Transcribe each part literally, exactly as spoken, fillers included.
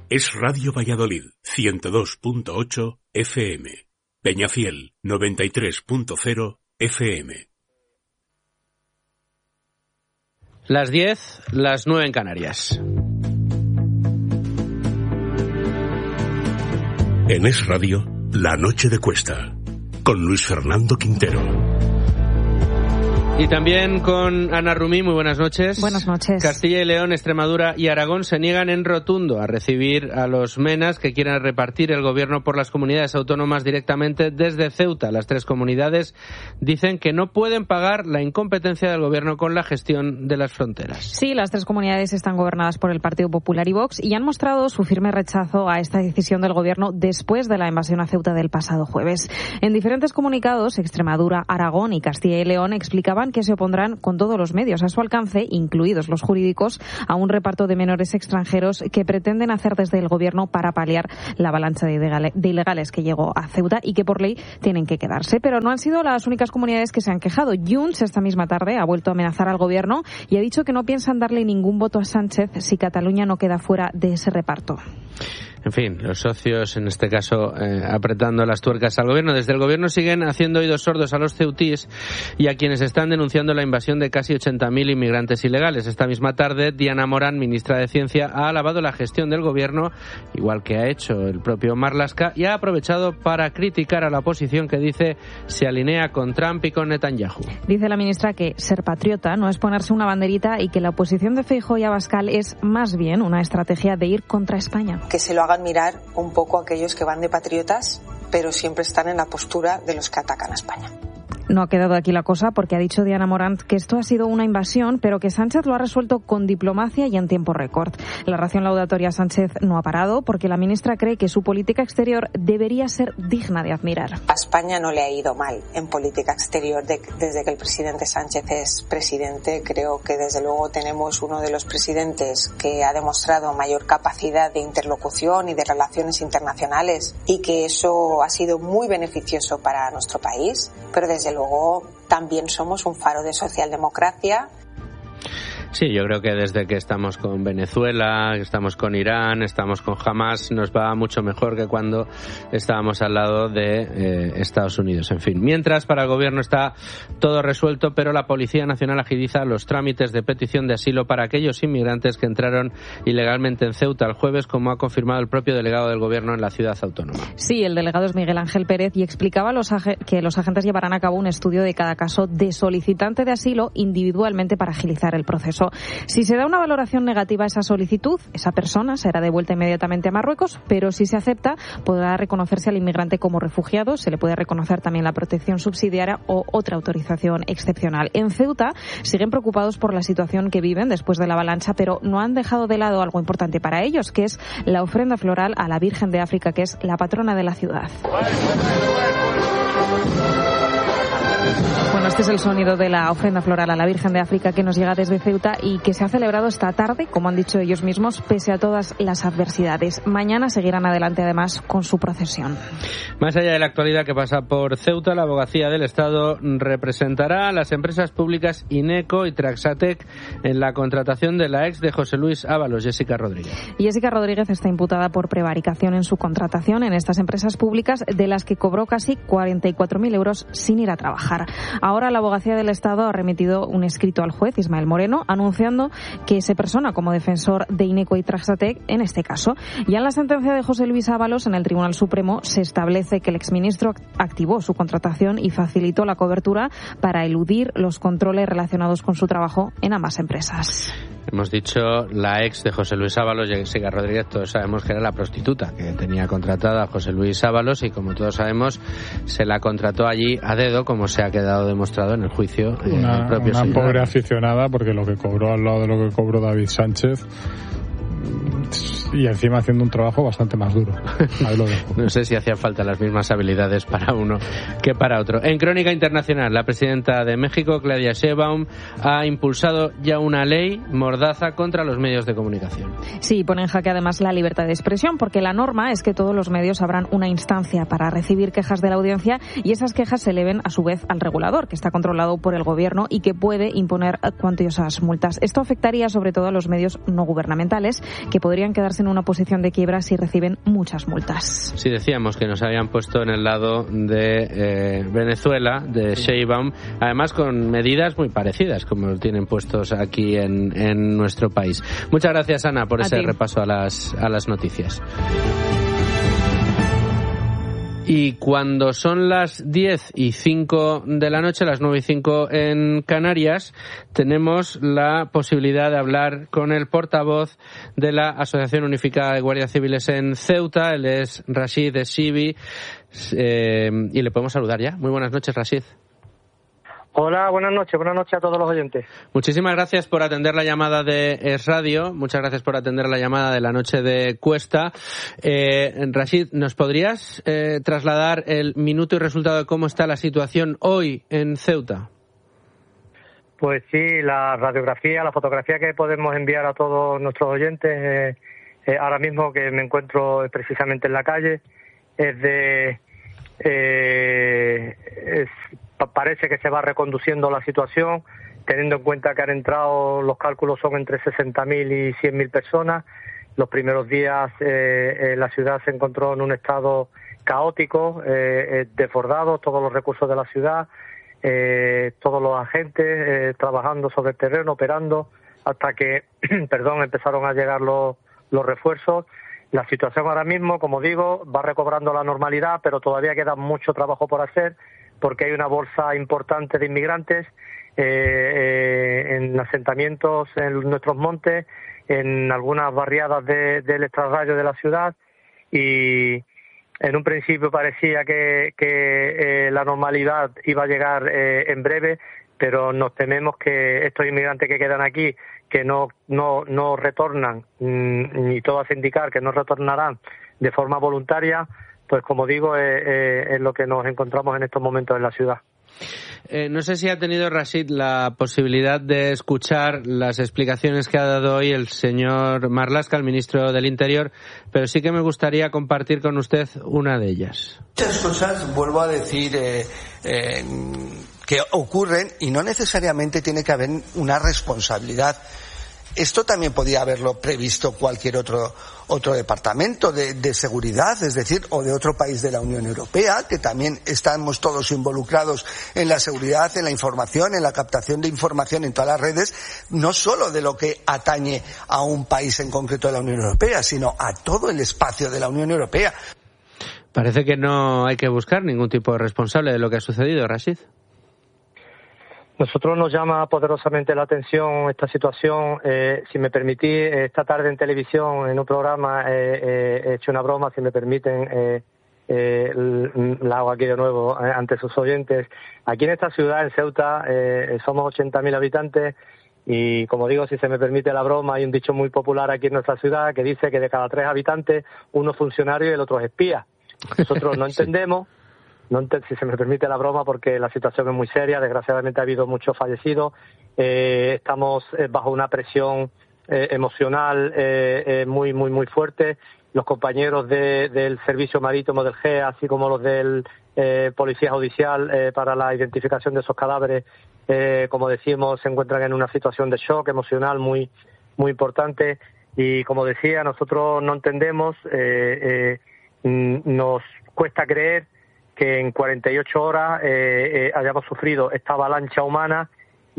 Es Radio Valladolid, ciento dos punto ocho F M. Peñafiel, noventa y tres punto cero F M. Las diez, las nueve en Canarias. En Es Radio, La Noche de Cuesta, con Luis Fernando Quintero. Y también con Ana Rumí, muy buenas noches. Buenas noches. Castilla y León, Extremadura y Aragón se niegan en rotundo a recibir a los menas que quieran repartir el gobierno por las comunidades autónomas directamente desde Ceuta. Las tres comunidades dicen que no pueden pagar la incompetencia del gobierno con la gestión de las fronteras. Sí, las tres comunidades están gobernadas por el Partido Popular y Vox y han mostrado su firme rechazo a esta decisión del gobierno después de la invasión a Ceuta del pasado jueves. En diferentes comunicados, Extremadura, Aragón y Castilla y León explicaban que se opondrán con todos los medios a su alcance, incluidos los jurídicos, a un reparto de menores extranjeros que pretenden hacer desde el gobierno para paliar la avalancha de ilegales que llegó a Ceuta y que por ley tienen que quedarse. Pero no han sido las únicas comunidades que se han quejado. Junts esta misma tarde ha vuelto a amenazar al gobierno y ha dicho que no piensan darle ningún voto a Sánchez si Cataluña no queda fuera de ese reparto. En fin, los socios, en este caso, eh, apretando las tuercas al gobierno. Desde el gobierno siguen haciendo oídos sordos a los ceutíes y a quienes están denunciando la invasión de casi ochenta mil inmigrantes ilegales. Esta misma tarde, Diana Morán, ministra de Ciencia, ha alabado la gestión del gobierno, igual que ha hecho el propio Marlaska, y ha aprovechado para criticar a la oposición que dice se alinea con Trump y con Netanyahu. Dice la ministra que ser patriota no es ponerse una banderita y que la oposición de Feijóo y Abascal es más bien una estrategia de ir contra España. Que se lo hagan mirar un poco a aquellos que van de patriotas, pero siempre están en la postura de los que atacan a España. No ha quedado aquí la cosa porque ha dicho Diana Morant que esto ha sido una invasión, pero que Sánchez lo ha resuelto con diplomacia y en tiempo récord. La ración laudatoria a Sánchez no ha parado porque la ministra cree que su política exterior debería ser digna de admirar. A España no le ha ido mal en política exterior de, desde que el presidente Sánchez es presidente. Creo que desde luego tenemos uno de los presidentes que ha demostrado mayor capacidad de interlocución y de relaciones internacionales y que eso ha sido muy beneficioso para nuestro país, pero desde luego también somos un faro de socialdemocracia. Sí, yo creo que desde que estamos con Venezuela, estamos con Irán, estamos con Hamas, nos va mucho mejor que cuando estábamos al lado de eh, Estados Unidos. En fin, mientras para el gobierno está todo resuelto, pero la Policía Nacional agiliza los trámites de petición de asilo para aquellos inmigrantes que entraron ilegalmente en Ceuta el jueves, como ha confirmado el propio delegado del gobierno en la ciudad autónoma. Sí, el delegado es Miguel Ángel Pérez y explicaba los ag- que los agentes llevarán a cabo un estudio de cada caso de solicitante de asilo individualmente para agilizar el proceso. Si se da una valoración negativa a esa solicitud, esa persona será devuelta inmediatamente a Marruecos, pero si se acepta, podrá reconocerse al inmigrante como refugiado, se le puede reconocer también la protección subsidiaria o otra autorización excepcional. En Ceuta siguen preocupados por la situación que viven después de la avalancha, pero no han dejado de lado algo importante para ellos, que es la ofrenda floral a la Virgen de África, que es la patrona de la ciudad. Bueno, este es el sonido de la ofrenda floral a la Virgen de África que nos llega desde Ceuta y que se ha celebrado esta tarde, como han dicho ellos mismos, pese a todas las adversidades. Mañana seguirán adelante, además, con su procesión. Más allá de la actualidad que pasa por Ceuta, la Abogacía del Estado representará a las empresas públicas Ineco y Traxatec en la contratación de la ex de José Luis Ábalos, Jessica Rodríguez. Jessica Rodríguez está imputada por prevaricación en su contratación en estas empresas públicas, de las que cobró casi cuarenta y cuatro mil euros sin ir a trabajar. Ahora la Abogacía del Estado ha remitido un escrito al juez Ismael Moreno anunciando que se persona como defensor de Ineco y Traxatec en este caso. Ya en la sentencia de José Luis Ábalos en el Tribunal Supremo se establece que el exministro activó su contratación y facilitó la cobertura para eludir los controles relacionados con su trabajo en ambas empresas. Hemos dicho la ex de José Luis Ábalos, Jessica Rodríguez, todos sabemos que era la prostituta que tenía contratada a José Luis Ábalos y, como todos sabemos, se la contrató allí a dedo, como se ha quedado demostrado en el juicio. Una, el propio una señor. Pobre aficionada, porque lo que cobró al lado de lo que cobró David Sánchez, y encima haciendo un trabajo bastante más duro. Ahí lo dejo. No sé si hacían falta las mismas habilidades para uno que para otro. En Crónica Internacional, la presidenta de México, Claudia Sheinbaum, ha impulsado ya una ley mordaza contra los medios de comunicación. Sí, pone en jaque además la libertad de expresión, porque la norma es que todos los medios habrán una instancia para recibir quejas de la audiencia y esas quejas se eleven a su vez al regulador, que está controlado por el gobierno y que puede imponer cuantiosas multas. Esto afectaría sobre todo a los medios no gubernamentales, que podrían quedarse en una posición de quiebra si reciben muchas multas. Sí, decíamos que nos habían puesto en el lado de eh, Venezuela, de Sheinbaum, además con medidas muy parecidas como tienen puestos aquí en, en nuestro país. Muchas gracias, Ana, por a ese ti. repaso a las, a las noticias. Y cuando son las diez y cinco de la noche, las nueve y cinco en Canarias, tenemos la posibilidad de hablar con el portavoz de la Asociación Unificada de Guardias Civiles en Ceuta. Él es Rashid Essibi, eh, y le podemos saludar ya. Muy buenas noches, Rashid. Hola, buenas noches, buenas noches a todos los oyentes. Muchísimas gracias por atender la llamada de Es Radio, muchas gracias por atender la llamada de la noche de Cuesta. Eh, Rashid, ¿nos podrías eh, trasladar el minuto y resultado de cómo está la situación hoy en Ceuta? Pues sí, la radiografía, la fotografía que podemos enviar a todos nuestros oyentes, eh, eh, ahora mismo que me encuentro precisamente en la calle, es de... Eh, es, parece que se va reconduciendo la situación, teniendo en cuenta que han entrado, los cálculos son entre sesenta mil y cien mil personas. Los primeros días eh, eh, la ciudad se encontró en un estado caótico, eh, eh, desbordado, todos los recursos de la ciudad, eh, todos los agentes eh, trabajando sobre el terreno, operando, hasta que, perdón, empezaron a llegar los, los refuerzos. La situación ahora mismo, como digo, va recobrando la normalidad, pero todavía queda mucho trabajo por hacer, porque hay una bolsa importante de inmigrantes eh, eh, en asentamientos en nuestros montes, en algunas barriadas de, del extrarradio de la ciudad, y en un principio parecía que, que eh, la normalidad iba a llegar eh, en breve, pero nos tememos que estos inmigrantes que quedan aquí, que no no no retornan, ni todo hace indicar que no retornarán de forma voluntaria, pues como digo, es, es, es lo que nos encontramos en estos momentos en la ciudad. Eh, no sé si ha tenido Rashid la posibilidad de escuchar las explicaciones que ha dado hoy el señor Marlaska, el ministro del Interior, pero sí que me gustaría compartir con usted una de ellas. Muchas cosas, vuelvo a decir, eh, eh, que ocurren y no necesariamente tiene que haber una responsabilidad. Esto también podía haberlo previsto cualquier otro otro departamento de, de seguridad, es decir, o de otro país de la Unión Europea, que también estamos todos involucrados en la seguridad, en la información, en la captación de información en todas las redes, no solo de lo que atañe a un país en concreto de la Unión Europea, sino a todo el espacio de la Unión Europea. Parece que no hay que buscar ningún tipo de responsable de lo que ha sucedido, Rashid. Nosotros nos llama poderosamente la atención esta situación. Eh, si me permitís, esta tarde en televisión, en un programa, eh, eh, he hecho una broma, si me permiten, eh, eh, la hago aquí de nuevo eh, ante sus oyentes. Aquí en esta ciudad, en Ceuta, eh, somos ochenta mil habitantes y, como digo, si se me permite la broma, hay un dicho muy popular aquí en nuestra ciudad que dice que de cada tres habitantes, uno es funcionario y el otro es espía. Nosotros no entendemos. No, si se me permite la broma, porque la situación es muy seria, desgraciadamente ha habido muchos fallecidos, eh, estamos eh, bajo una presión eh, emocional eh, eh, muy muy muy fuerte. Los compañeros de, del Servicio Marítimo del G E A, así como los del eh, Policía Judicial eh, para la identificación de esos cadáveres, eh, como decimos, se encuentran en una situación de shock emocional muy muy importante, y como decía, nosotros no entendemos, eh, eh, nos cuesta creer que en cuarenta y ocho horas eh, eh, hayamos sufrido esta avalancha humana y,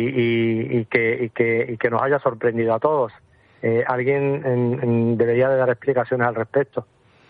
y, y, que, y, que, y que nos haya sorprendido a todos. Eh, alguien en, en debería de dar explicaciones al respecto.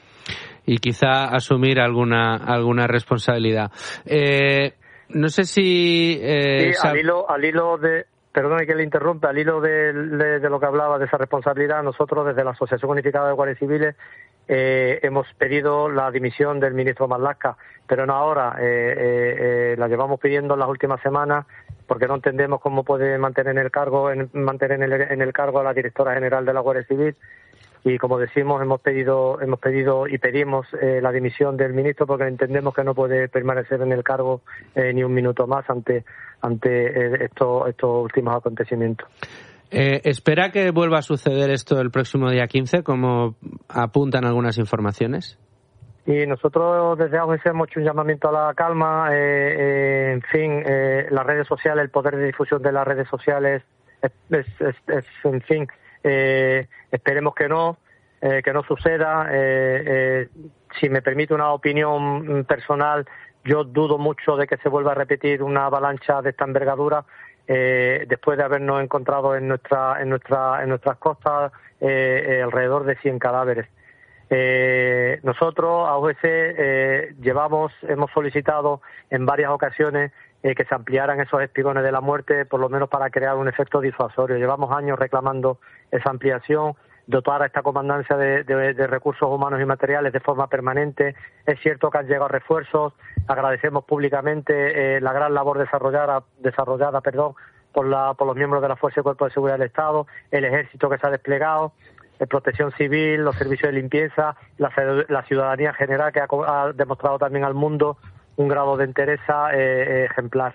Y quizá asumir alguna alguna responsabilidad. Eh, no sé si... Eh, sí, al hilo, al hilo de... Perdone que le interrumpa, al hilo de, de, de lo que hablaba de esa responsabilidad, nosotros desde la Asociación Unificada de Guardias Civiles Eh, hemos pedido la dimisión del ministro Marlaska, pero no ahora, eh, eh, eh, la llevamos pidiendo en las últimas semanas, porque no entendemos cómo puede mantener en el cargo en, mantener en el, en el cargo a la directora general de la Guardia Civil, y como decimos, hemos pedido hemos pedido y pedimos eh, la dimisión del ministro, porque entendemos que no puede permanecer en el cargo eh, ni un minuto más ante ante eh, estos estos últimos acontecimientos. Eh, ¿Espera que vuelva a suceder esto el próximo día quince, como apuntan algunas informaciones? Y nosotros desde A O G hemos hecho un llamamiento a la calma, eh, eh, en fin, eh, las redes sociales, el poder de difusión de las redes sociales, es, es, es, es en fin, eh, esperemos que no, eh, que no suceda. Eh, eh, si me permite una opinión personal, yo dudo mucho de que se vuelva a repetir una avalancha de esta envergadura eh, después de habernos encontrado en nuestra en nuestra en nuestras costas eh, eh, alrededor de cien cadáveres. Eh, nosotros a U G C eh, llevamos hemos solicitado en varias ocasiones eh, que se ampliaran esos espigones de la muerte, por lo menos para crear un efecto disuasorio. Llevamos años reclamando esa ampliación, dotar a esta comandancia de, de, de recursos humanos y materiales de forma permanente. Es cierto que han llegado refuerzos, agradecemos públicamente eh, la gran labor desarrollada, desarrollada perdón, por, la, por los miembros de la Fuerza y Cuerpo de Seguridad del Estado, el Ejército que se ha desplegado, eh, Protección Civil, los servicios de limpieza, la, la ciudadanía en general que ha, ha demostrado también al mundo un grado de entereza eh, ejemplar.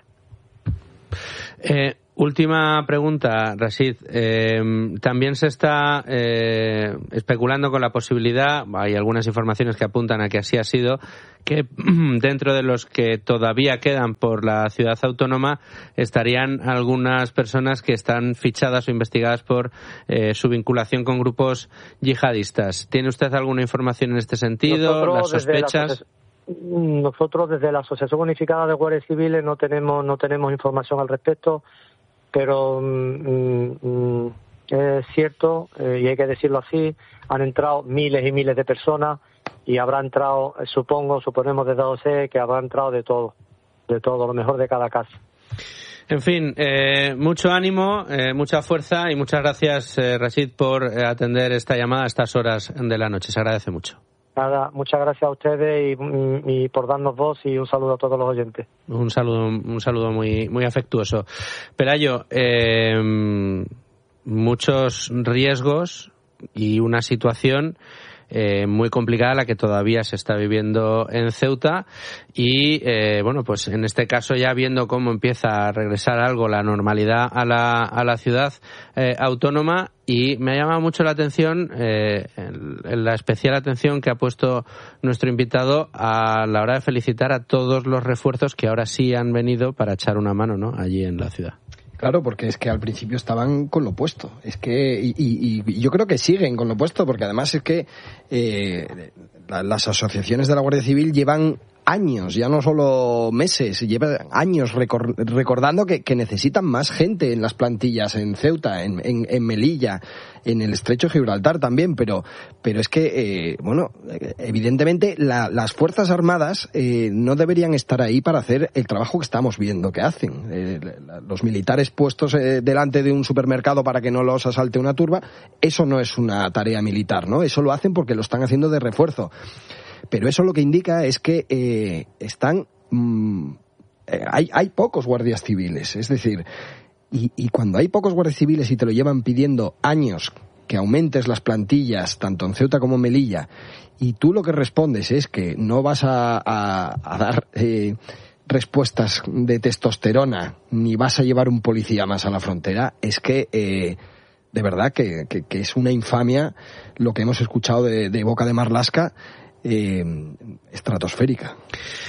Eh, última pregunta, Rashid. Eh, también se está eh, especulando con la posibilidad, hay algunas informaciones que apuntan a que así ha sido, que dentro de los que todavía quedan por la ciudad autónoma estarían algunas personas que están fichadas o investigadas por eh, su vinculación con grupos yihadistas. ¿Tiene usted alguna información en este sentido? Nosotros, ¿Las sospechas? Nosotros desde la Asociación Unificada de Guardias Civiles no tenemos no tenemos información al respecto, pero mm, mm, es cierto, eh, y hay que decirlo así, han entrado miles y miles de personas y habrá entrado, eh, supongo, suponemos desde O C que habrá entrado de todo, de todo, lo mejor de cada casa. En fin, eh, mucho ánimo, eh, mucha fuerza y muchas gracias, eh, Rashid, por eh, atender esta llamada a estas horas de la noche. Se agradece mucho. Nada, muchas gracias a ustedes y, y por darnos voz y un saludo a todos los oyentes. Un saludo, un saludo muy, muy afectuoso. Pelayo, eh, muchos riesgos y una situación eh, muy complicada la que todavía se está viviendo en Ceuta y eh, bueno, pues en este caso ya viendo cómo empieza a regresar algo la normalidad a la, a la ciudad eh, autónoma. Y me ha llamado mucho la atención, eh, la especial atención que ha puesto nuestro invitado a la hora de felicitar a todos los refuerzos que ahora sí han venido para echar una mano, ¿no?, allí en la ciudad. Claro, porque es que al principio estaban con lo opuesto. Es que y, y, y yo creo que siguen con lo opuesto, porque además es que eh, la, las asociaciones de la Guardia Civil llevan años, ya no solo meses, llevan años recor- recordando que, que necesitan más gente en las plantillas en Ceuta, en, en, en Melilla, en el Estrecho de Gibraltar también, pero pero es que, eh, bueno, evidentemente la, las Fuerzas Armadas eh, no deberían estar ahí para hacer el trabajo que estamos viendo que hacen. Eh, los militares puestos eh, delante de un supermercado para que no los asalte una turba, eso no es una tarea militar, ¿no? Eso lo hacen porque lo están haciendo de refuerzo. Pero eso lo que indica es que eh, están mmm, eh, hay, hay pocos guardias civiles, es decir, y, y cuando hay pocos guardias civiles y te lo llevan pidiendo años que aumentes las plantillas tanto en Ceuta como en Melilla, y tú lo que respondes es que no vas a, a, a dar eh, respuestas de testosterona ni vas a llevar un policía más a la frontera, es que eh, de verdad que, que, que es una infamia lo que hemos escuchado de, de boca de Marlaska. Eh, estratosférica.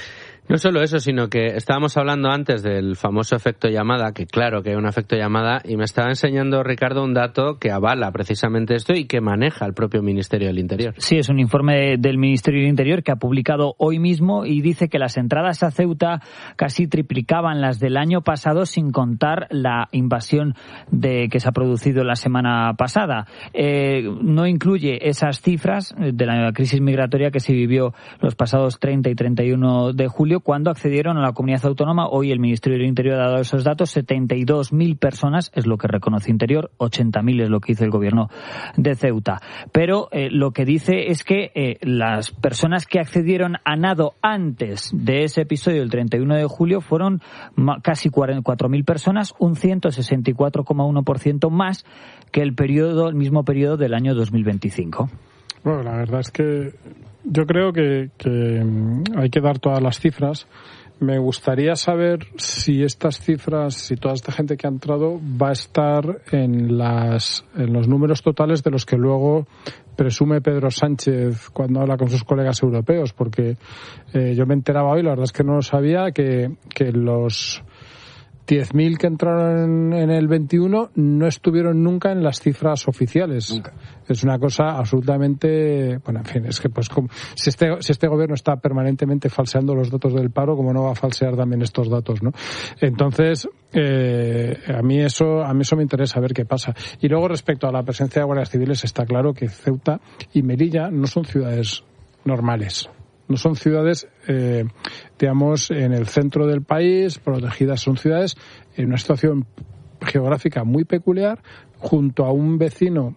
No solo eso, sino que estábamos hablando antes del famoso efecto llamada, que claro que hay un efecto llamada, y me estaba enseñando Ricardo un dato que avala precisamente esto y que maneja el propio Ministerio del Interior. Sí, es un informe del Ministerio del Interior que ha publicado hoy mismo y dice que las entradas a Ceuta casi triplicaban las del año pasado, sin contar la invasión de que se ha producido la semana pasada. Eh, no incluye esas cifras de la crisis migratoria que se vivió los pasados treinta y treinta y uno de julio, cuando accedieron a la comunidad autónoma. Hoy el Ministerio del Interior ha dado esos datos, setenta y dos mil personas es lo que reconoce Interior, ochenta mil es lo que dice el gobierno de Ceuta. Pero eh, lo que dice es que eh, las personas que accedieron a nado antes de ese episodio del treinta y uno de julio fueron ma- casi cuatro mil personas, un ciento sesenta y cuatro coma uno por ciento más que el periodo, el mismo periodo del año dos mil veinticinco. Bueno, la verdad es que yo creo que, que hay que dar todas las cifras. Me gustaría saber si estas cifras, si toda esta gente que ha entrado va a estar en las en los números totales de los que luego presume Pedro Sánchez cuando habla con sus colegas europeos, porque eh, yo me enteraba hoy, la verdad es que no lo sabía, que, que los diez mil que entraron en, en el veintiuno no estuvieron nunca en las cifras oficiales. Nunca. Es una cosa absolutamente... Bueno, en fin, es que pues como, si, este, si este gobierno está permanentemente falseando los datos del paro, ¿cómo no va a falsear también estos datos, no? Entonces, eh, a mí eso a mí eso me interesa ver qué pasa. Y luego, respecto a la presencia de guardias civiles, está claro que Ceuta y Melilla no son ciudades normales. No son ciudades, eh, digamos, en el centro del país, protegidas. Son ciudades en una situación geográfica muy peculiar, junto a un vecino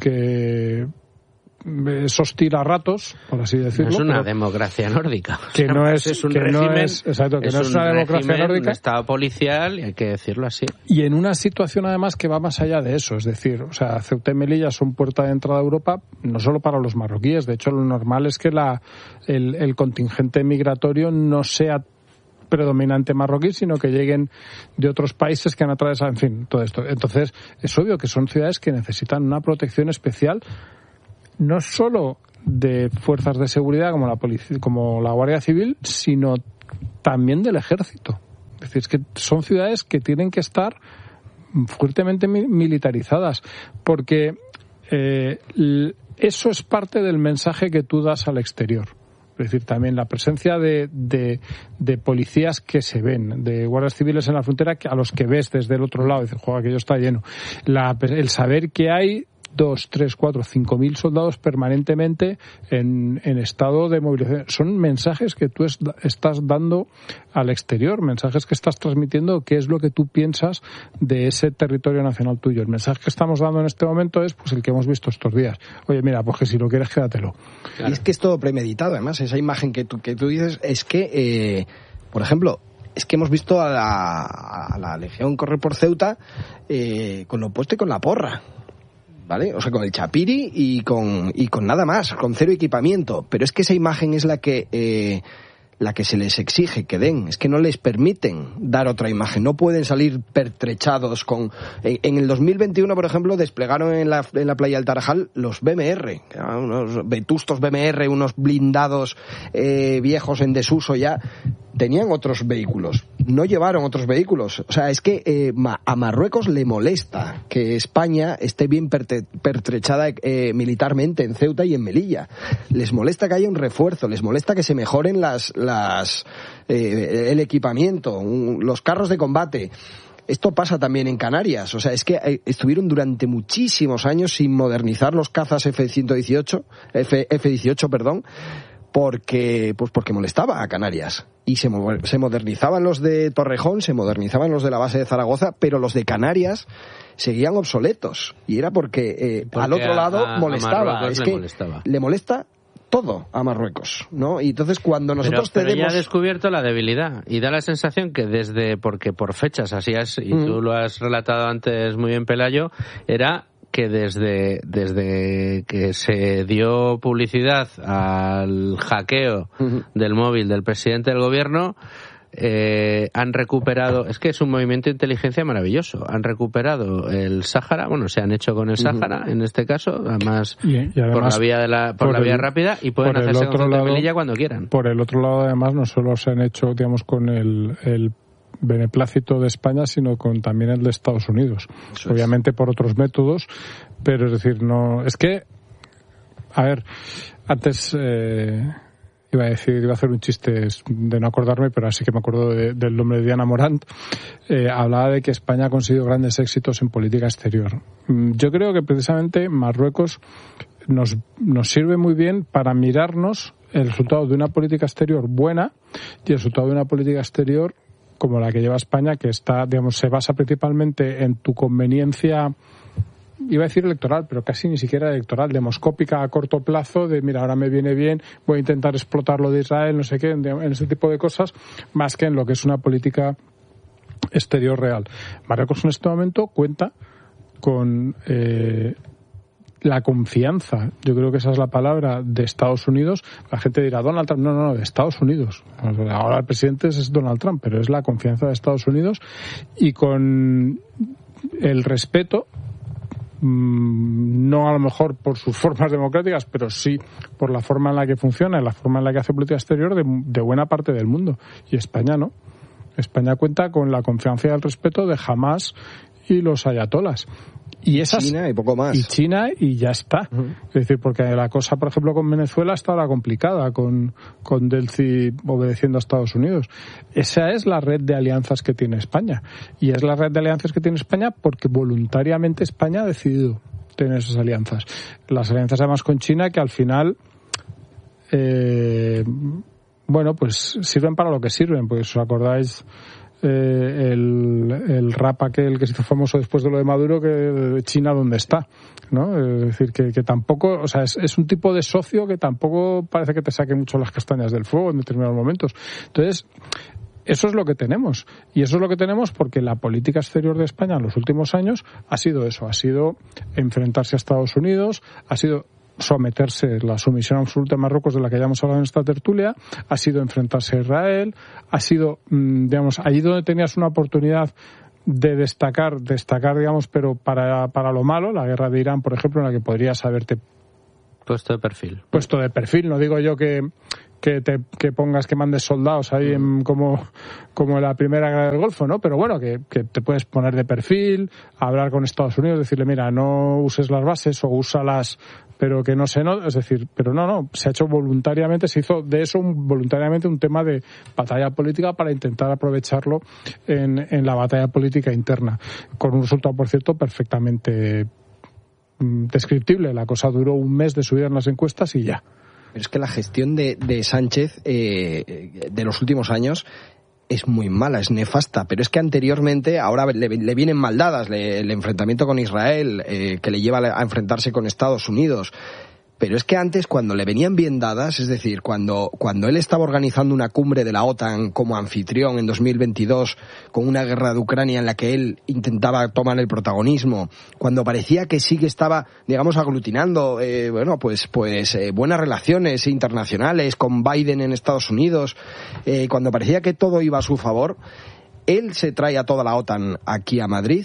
que es hostil a ratos, por así decirlo. No es una democracia nórdica. Que no es, es un que régimen, no es, exacto, que es no es una democracia nórdica. Un estado policial, y hay que decirlo así. Y en una situación además que va más allá de eso, es decir, o sea, Ceuta y Melilla son puerta de entrada a Europa, no solo para los marroquíes. De hecho, lo normal es que la, el, el contingente migratorio no sea predominante marroquí, sino que lleguen de otros países que han atravesado, en fin, todo esto. Entonces, es obvio que son ciudades que necesitan una protección especial, no solo de fuerzas de seguridad como la policía, como la Guardia Civil, sino también del Ejército. Es decir, es que son ciudades que tienen que estar fuertemente militarizadas, porque eh, eso es parte del mensaje que tú das al exterior. Es decir, también la presencia de, de, de policías que se ven, de guardias civiles en la frontera que a los que ves desde el otro lado, dices, joder, aquello está lleno. La, el saber que hay dos, tres, cuatro, cinco mil soldados permanentemente en, en estado de movilización. Son mensajes que tú es, estás dando al exterior, mensajes que estás transmitiendo, qué es lo que tú piensas de ese territorio nacional tuyo. El mensaje que estamos dando en este momento es pues el que hemos visto estos días. Oye, mira, pues que si lo quieres, quédatelo. Claro. Y es que es todo premeditado, además, esa imagen que tú, que tú dices es que, eh, por ejemplo, es que hemos visto a la, a la Legión correr por Ceuta eh, con lo opuesto y con la porra. ¿Vale? O sea, con el chapiri y con y con nada más, con cero equipamiento. Pero es que esa imagen es la que eh, la que se les exige que den. Es que no les permiten dar otra imagen. No pueden salir pertrechados con... En, en el dos mil veintiuno, por ejemplo, desplegaron en la, en la playa del Tarajal los B M R, unos vetustos B M R, unos blindados eh, viejos en desuso ya. Tenían otros vehículos, no llevaron otros vehículos. O sea, es que eh, a Marruecos le molesta que España esté bien perte, pertrechada eh, militarmente en Ceuta y en Melilla. Les molesta que haya un refuerzo, les molesta que se mejoren las, las eh, el equipamiento, un, los carros de combate. Esto pasa también en Canarias. O sea, es que eh, estuvieron durante muchísimos años sin modernizar los cazas F ciento dieciocho, F, F dieciocho, perdón, porque pues porque molestaba a Canarias. Y se, se modernizaban los de Torrejón, se modernizaban los de la base de Zaragoza, pero los de Canarias seguían obsoletos. Y era porque, eh, porque al otro lado a, molestaba. A es le que molestaba. le molesta todo a Marruecos, ¿no? Y entonces cuando nosotros pero, pero tenemos... ya ha descubierto la debilidad y da la sensación que desde, porque por fechas así es, y mm. tú lo has relatado antes muy bien, Pelayo, era que desde desde que se dio publicidad al hackeo uh-huh. del móvil del presidente del gobierno, eh, han recuperado, es que es un movimiento de inteligencia maravilloso, han recuperado el Sáhara, bueno, se han hecho con el Sáhara uh-huh. en este caso, además, y, y además por la vía de la por, por la vía el, rápida, y pueden hacerse con Ceuta y Melilla cuando quieran. Por el otro lado, además, no solo se han hecho, digamos, con el, el beneplácito de España, sino con también el de Estados Unidos. Eso obviamente es. Por otros métodos, pero es decir, no... Es que, a ver, antes eh, iba a decir, iba a hacer un chiste de no acordarme, pero así que me acuerdo de, del nombre de Diana Morant, eh, hablaba de que España ha conseguido grandes éxitos en política exterior. Yo creo que precisamente Marruecos nos, nos sirve muy bien para mirarnos el resultado de una política exterior buena y el resultado de una política exterior como la que lleva España, que está, digamos, se basa principalmente en tu conveniencia, iba a decir electoral, pero casi ni siquiera electoral, demoscópica a corto plazo, de mira, ahora me viene bien, voy a intentar explotar lo de Israel, no sé qué, en, en ese tipo de cosas, más que en lo que es una política exterior real. Marruecos en este momento cuenta con eh, la confianza, yo creo que esa es la palabra, de Estados Unidos. La gente dirá, Donald Trump, no, no, no, de Estados Unidos. Ahora el presidente es Donald Trump, pero es la confianza de Estados Unidos y con el respeto, no a lo mejor por sus formas democráticas, pero sí por la forma en la que funciona y la forma en la que hace política exterior de, de buena parte del mundo. Y España no. España cuenta con la confianza y el respeto de Hamás y los ayatolas. Y esas, China y poco más. Y China y ya está. Uh-huh. Es decir, porque la cosa, por ejemplo, con Venezuela está ahora complicada, con, con Delcy obedeciendo a Estados Unidos. Esa es la red de alianzas que tiene España. Y es la red de alianzas que tiene España porque voluntariamente España ha decidido tener esas alianzas. Las alianzas además con China que al final, eh, bueno, pues sirven para lo que sirven. Porque si os acordáis, Eh, el, el rap aquel que se hizo famoso después de lo de Maduro, que China dónde está, ¿no? Es decir, que, que tampoco, o sea, es, es un tipo de socio que tampoco parece que te saque mucho las castañas del fuego en determinados momentos. Entonces, eso es lo que tenemos. Y eso es lo que tenemos porque la política exterior de España en los últimos años ha sido eso, ha sido enfrentarse a Estados Unidos, ha sido someterse, la sumisión absoluta de Marruecos de la que ya hemos hablado en esta tertulia, ha sido enfrentarse a Israel, ha sido, digamos, allí donde tenías una oportunidad de destacar, destacar, digamos, pero para, para lo malo, la guerra de Irán, por ejemplo, en la que podrías haberte puesto de perfil. Puesto de perfil, no digo yo que que te que pongas que mandes soldados ahí en, como como en la primera guerra del Golfo, ¿no? Pero bueno, que, que te puedes poner de perfil, hablar con Estados Unidos, decirle, mira, no uses las bases o úsalas, pero que no se no, es decir, pero no, no, se ha hecho voluntariamente, se hizo de eso un, voluntariamente un tema de batalla política para intentar aprovecharlo en, en la batalla política interna, con un resultado, por cierto, perfectamente mm, descriptible. La cosa duró un mes de subida en las encuestas y ya. Pero es que la gestión de, de Sánchez eh, de los últimos años es muy mala, es nefasta, pero es que anteriormente, ahora le, le vienen mal dadas, le, el enfrentamiento con Israel, eh, que le lleva a enfrentarse con Estados Unidos. Pero es que antes, cuando le venían bien dadas, es decir, cuando, cuando él estaba organizando una cumbre de la OTAN como anfitrión en dos mil veintidós, con una guerra de Ucrania en la que él intentaba tomar el protagonismo, cuando parecía que sí que estaba, digamos, aglutinando, eh, bueno, pues, pues, eh, buenas relaciones internacionales con Biden en Estados Unidos, eh, cuando parecía que todo iba a su favor, él se trae a toda la OTAN aquí a Madrid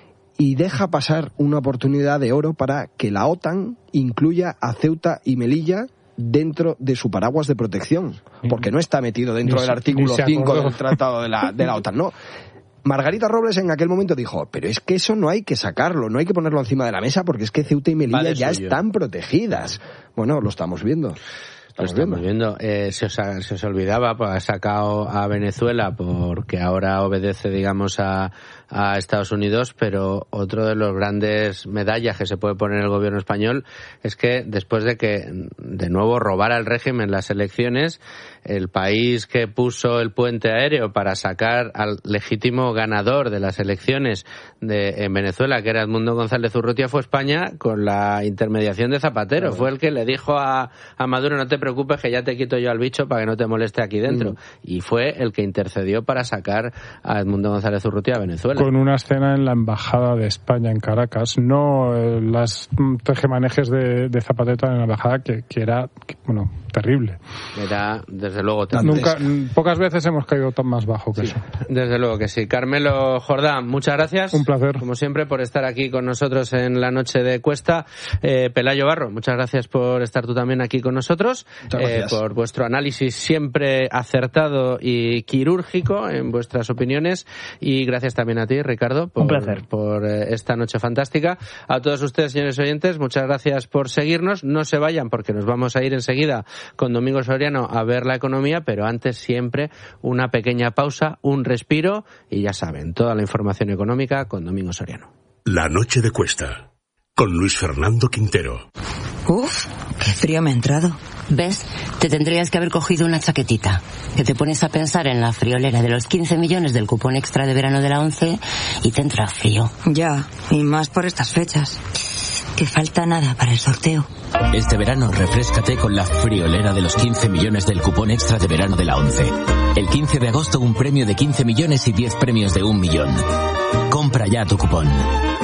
y deja pasar una oportunidad de oro para que la OTAN incluya a Ceuta y Melilla dentro de su paraguas de protección, porque no está metido dentro ni del artículo cinco del Tratado de la, de la OTAN, ¿no? Margarita Robles en aquel momento dijo, pero es que eso no hay que sacarlo, no hay que ponerlo encima de la mesa porque es que Ceuta y Melilla vale ya suyo. Están protegidas. Bueno, lo estamos viendo. Lo estamos viendo. Eh, se, os, se os olvidaba, pues ha sacado a Venezuela porque ahora obedece, digamos, a, a Estados Unidos, pero otro de los grandes medallas que se puede poner el gobierno español es que después de que de nuevo robara el régimen las elecciones, el país que puso el puente aéreo para sacar al legítimo ganador de las elecciones de, en Venezuela, que era Edmundo González Urrutia, fue España, con la intermediación de Zapatero. Claro. Fue el que le dijo a, a Maduro, no te preocupes que ya te quito yo al bicho para que no te moleste aquí dentro. Mm. Y fue el que intercedió para sacar a Edmundo González Urrutia a Venezuela. Con una escena en la Embajada de España en Caracas, no eh, las tejemanejes de, de Zapatero en la Embajada, que, que era, que, bueno, terrible. Era, desde luego, Nunca, pocas veces hemos caído tan más bajo que sí, eso. Desde luego que sí. Carmelo Jordán, muchas gracias. Un placer. Como siempre, por estar aquí con nosotros en la noche de Cuesta. Eh, Pelayo Barro, muchas gracias por estar tú también aquí con nosotros. Eh, por vuestro análisis siempre acertado y quirúrgico en vuestras opiniones. Y gracias también a ti, Ricardo, por, Un placer. por eh, esta noche fantástica. A todos ustedes, señores oyentes, muchas gracias por seguirnos. No se vayan porque nos vamos a ir enseguida con Domingo Soriano a ver la economía, pero antes siempre una pequeña pausa, un respiro y ya saben, toda la información económica con Domingo Soriano. La noche de Cuesta, con Luis Fernando Quintero. Uf, qué frío me ha entrado. ¿Ves? Te tendrías que haber cogido una chaquetita. Que te pones a pensar en la friolera de los quince millones del cupón extra de verano de la ONCE y te entra frío. Ya, y más por estas fechas. Que falta nada para el sorteo. Este verano refréscate con la friolera de los quince millones del cupón extra de verano de la ONCE. El quince de agosto un premio de quince millones y diez premios de un millón. Compra ya tu cupón.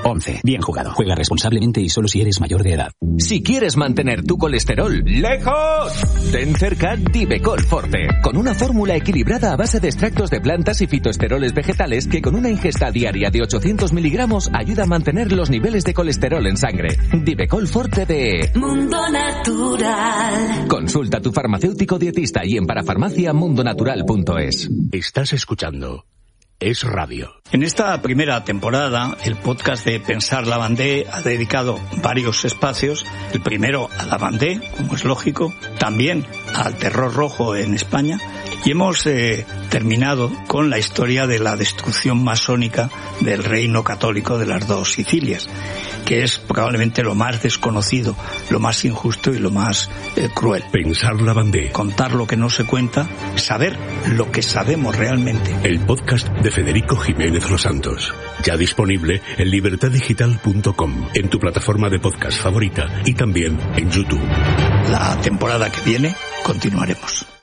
once. Bien jugado. Juega responsablemente y solo si eres mayor de edad. Si quieres mantener tu colesterol lejos, ten cerca Divecol Forte, con una fórmula equilibrada a base de extractos de plantas y fitoesteroles vegetales que con una ingesta diaria de ochocientos miligramos ayuda a mantener los niveles de colesterol en sangre. Divecol Forte de Mundo Natural. Consulta a tu farmacéutico dietista y en parafarmacia mundonatural punto es. Estás escuchando Es Radio. En esta primera temporada, el podcast de Pensar Lavandé ha dedicado varios espacios. El primero a Lavandé, como es lógico, también al terror rojo en España. Y hemos eh, terminado con la historia de la destrucción masónica del reino católico de las dos Sicilias, que es probablemente lo más desconocido, lo más injusto y lo más eh, cruel. Pensar Lavandé. Contar lo que no se cuenta, saber lo que sabemos realmente. El podcast de Federico Jiménez Los Santos. Ya disponible en libertad digital punto com, en tu plataforma de podcast favorita y también en YouTube. La temporada que viene continuaremos.